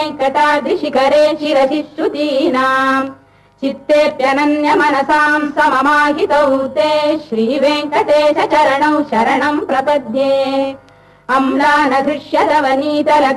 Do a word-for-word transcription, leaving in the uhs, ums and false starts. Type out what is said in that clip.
वेङ्कटाद्रिशिखरे शिरसि श्रुतीनाम् चित्तेऽप्यनन्य मनसां सममाहितौ ते श्रीवेङ्कटेश चरणौ शरणं प्रपद्ये अम्लानघृष्यदवनीतल